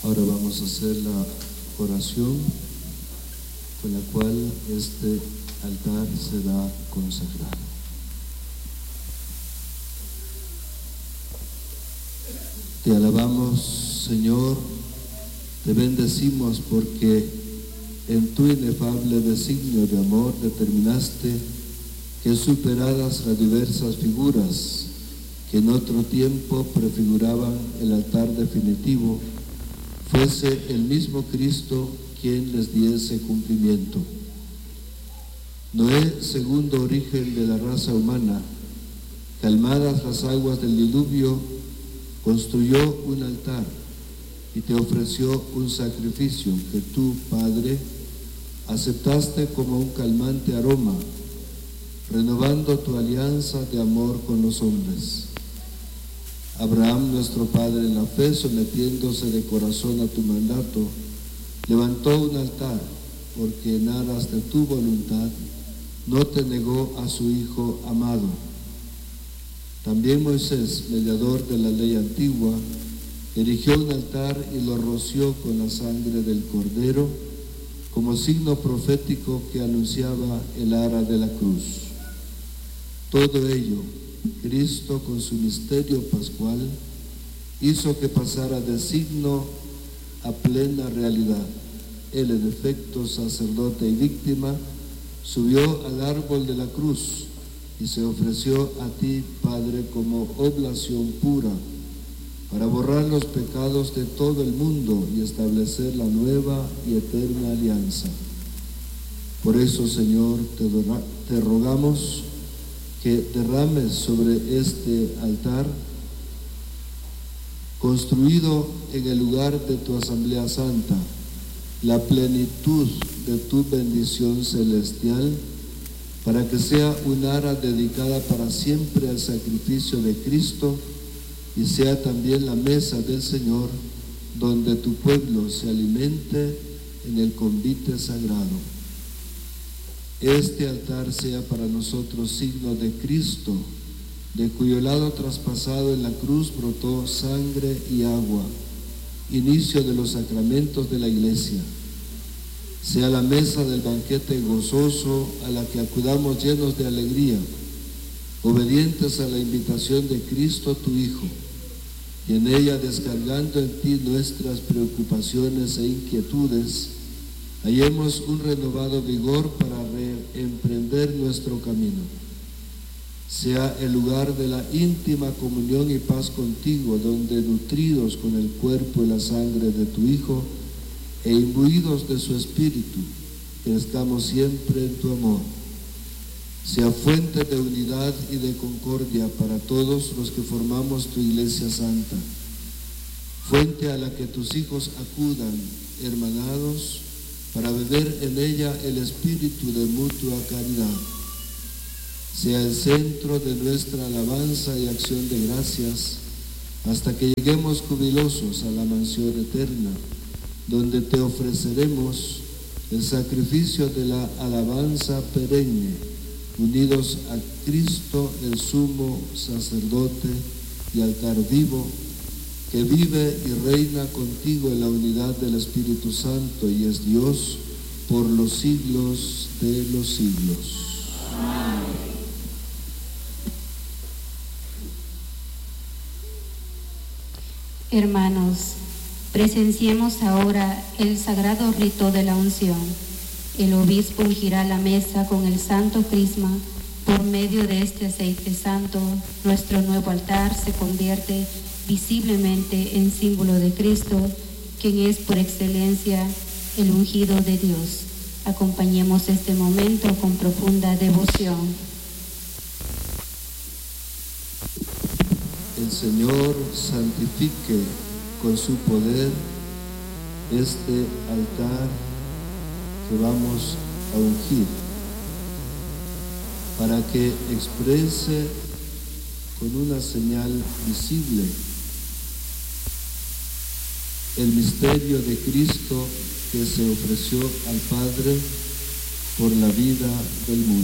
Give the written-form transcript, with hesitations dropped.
Ahora vamos a hacer la oración con la cual este altar será consagrado. Te alabamos, Señor, te bendecimos porque en tu inefable designio de amor determinaste que superadas las diversas figuras que en otro tiempo prefiguraban el altar definitivo, fuese el mismo Cristo quien les diese cumplimiento. Noé, segundo origen de la raza humana, calmadas las aguas del diluvio, construyó un altar y te ofreció un sacrificio que tú, Padre, aceptaste como un calmante aroma, renovando tu alianza de amor con los hombres. Abraham, nuestro padre en la fe, sometiéndose de corazón a tu mandato, levantó un altar, porque en aras de tu voluntad no te negó a su Hijo amado. También Moisés, mediador de la ley antigua, erigió un altar y lo roció con la sangre del Cordero, como signo profético que anunciaba el ara de la cruz. Todo ello, Cristo con su misterio pascual hizo que pasara de signo a plena realidad. Él, en efecto, sacerdote y víctima, subió al árbol de la cruz y se ofreció a ti, Padre, como oblación pura, para borrar los pecados de todo el mundo y establecer la nueva y eterna alianza. Por eso, Señor, te rogamos que derrames sobre este altar, construido en el lugar de tu asamblea santa, la plenitud de tu bendición celestial, para que sea un ara dedicada para siempre al sacrificio de Cristo y sea también la mesa del Señor, donde tu pueblo se alimente en el convite sagrado. Este altar sea para nosotros signo de Cristo, de cuyo lado traspasado en la cruz brotó sangre y agua, inicio de los sacramentos de la Iglesia. Sea la mesa del banquete gozoso a la que acudamos llenos de alegría, obedientes a la invitación de Cristo tu Hijo, y en ella, descargando en ti nuestras preocupaciones e inquietudes, hallemos un renovado vigor para reemprender nuestro camino. Sea el lugar de la íntima comunión y paz contigo, donde, nutridos con el cuerpo y la sangre de tu Hijo e imbuidos de su Espíritu, crezcamos siempre en tu amor. Sea fuente de unidad y de concordia para todos los que formamos tu Iglesia Santa, fuente a la que tus hijos acudan hermanados para beber en ella el espíritu de mutua caridad. Sea el centro de nuestra alabanza y acción de gracias, hasta que lleguemos jubilosos a la mansión eterna, donde te ofreceremos el sacrificio de la alabanza perenne, unidos a Cristo, el sumo sacerdote y altar vivo, que vive y reina contigo en la unidad del Espíritu Santo y es Dios por los siglos de los siglos. Amén. Hermanos, presenciemos ahora el sagrado rito de la unción. El obispo ungirá la mesa con el santo crisma. Por medio de este aceite santo, nuestro nuevo altar se convierte visiblemente en símbolo de Cristo, quien es por excelencia el ungido de Dios. Acompañemos este momento con profunda devoción. El Señor santifique con su poder este altar que vamos a ungir, para que exprese con una señal visible el misterio de Cristo que se ofreció al Padre por la vida del mundo.